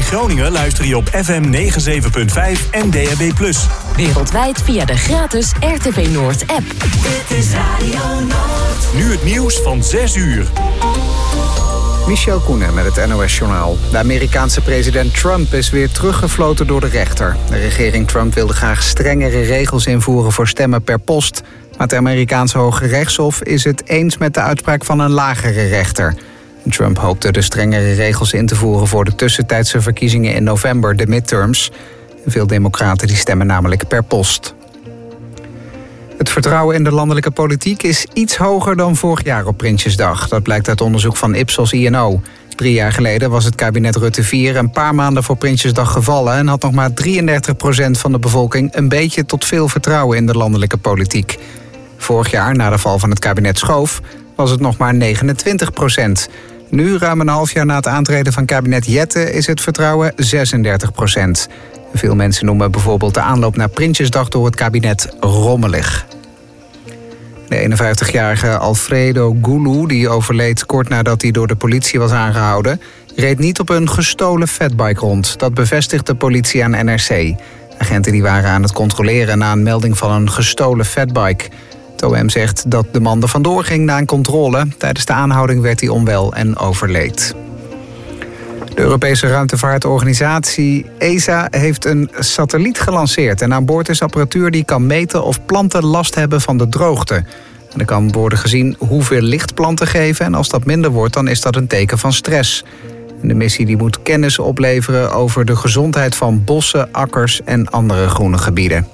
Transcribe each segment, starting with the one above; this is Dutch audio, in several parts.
Groningen luister je op FM 97.5 en DAB+. Wereldwijd via de gratis RTV Noord app. Dit is Radio Noord. Nu het nieuws van 6 uur. Michel Koenen met het NOS-journaal. De Amerikaanse president Trump is weer teruggefloten door de rechter. De regering Trump wilde graag strengere regels invoeren voor stemmen per post. Maar het Amerikaanse Hoge Rechtshof is het eens met de uitspraak van een lagere rechter. Trump hoopte de strengere regels in te voeren voor de tussentijdse verkiezingen in november, de midterms. Veel democraten die stemmen namelijk per post. Het vertrouwen in de landelijke politiek is iets hoger dan vorig jaar op Prinsjesdag. Dat blijkt uit onderzoek van Ipsos INO. 3 jaar geleden was het kabinet Rutte 4 een paar maanden voor Prinsjesdag gevallen en had nog maar 33% van de bevolking een beetje tot veel vertrouwen in de landelijke politiek. Vorig jaar, na de val van het kabinet Schoof, was het nog maar 29%. Nu, ruim een half jaar na het aantreden van kabinet Jette, is het vertrouwen 36%. Veel mensen noemen bijvoorbeeld de aanloop naar Prinsjesdag door het kabinet rommelig. De 51-jarige Alfredo Gulu, die overleed kort nadat hij door de politie was aangehouden, reed niet op een gestolen fatbike rond. Dat bevestigt de politie aan NRC. Agenten die waren aan het controleren na een melding van een gestolen fatbike. Het OM zegt dat de man er vandoor ging na een controle. Tijdens de aanhouding werd hij onwel en overleed. De Europese ruimtevaartorganisatie ESA heeft een satelliet gelanceerd. En aan boord is apparatuur die kan meten of planten last hebben van de droogte. En er kan worden gezien hoeveel licht planten geven. En als dat minder wordt, dan is dat een teken van stress. En de missie die moet kennis opleveren over de gezondheid van bossen, akkers en andere groene gebieden.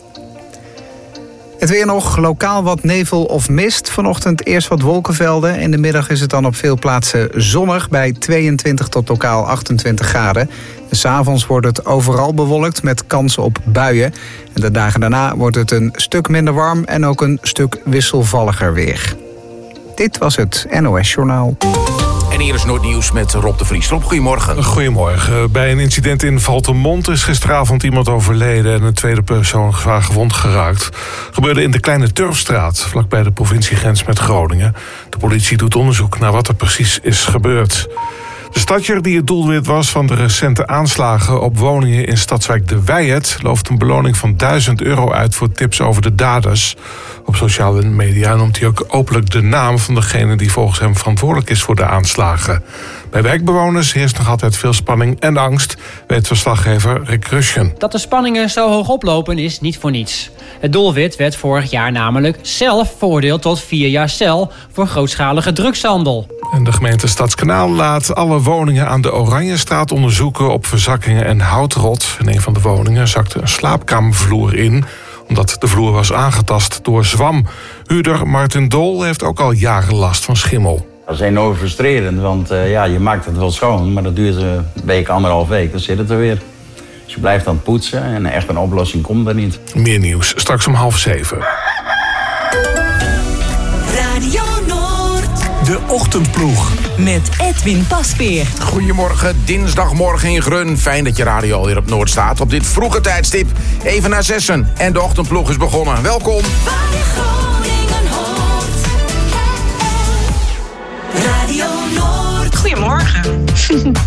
Het weer nog, lokaal wat nevel of mist. Vanochtend eerst wat wolkenvelden. In de middag is het dan op veel plaatsen zonnig bij 22 tot lokaal 28 graden. 'S Avonds wordt het overal bewolkt met kans op buien. En de dagen daarna wordt het een stuk minder warm en ook een stuk wisselvalliger weer. Dit was het NOS Journaal. En hier is Noordnieuws met Rob de Vries. Rob, goedemorgen. Goedemorgen. Bij een incident in Valthermond is gisteravond iemand overleden en een tweede persoon zwaar gewond geraakt. Gebeurde in de Kleine Turfstraat, vlakbij de provinciegrens met Groningen. De politie doet onderzoek naar wat er precies is gebeurd. De stadjer die het doelwit was van de recente aanslagen op woningen in stadswijk De Wijert looft een beloning van €1000 uit voor tips over de daders. Op sociale media noemt hij ook openlijk de naam van degene die volgens hem verantwoordelijk is voor de aanslagen. Bij wijkbewoners heerst nog altijd veel spanning en angst, weet verslaggever Rick Rusjen. Dat de spanningen zo hoog oplopen is niet voor niets. Het doelwit werd vorig jaar namelijk zelf veroordeeld tot 4 jaar cel voor grootschalige drugshandel. En de gemeente Stadskanaal laat alle woningen aan de Oranjestraat onderzoeken op verzakkingen en houtrot. In een van de woningen zakte een slaapkamervloer in, omdat de vloer was aangetast door zwam. Huurder Martin Dol heeft ook al jaren last van schimmel. Dat is enorm frustrerend, want je maakt het wel schoon, maar dat duurt een week, 1,5 week, dan zit het er weer. Dus je blijft aan het poetsen en echt een oplossing komt er niet. Meer nieuws, straks om 6:30. Radio Noord. De Ochtendploeg. Met Edwin Pasveer. Goedemorgen, dinsdagmorgen in Grun. Fijn dat je radio alweer op Noord staat. Op dit vroege tijdstip, even na 6:00. En de Ochtendploeg is begonnen. Welkom. Waar je Groningen hoort. Radio Noord. Goedemorgen.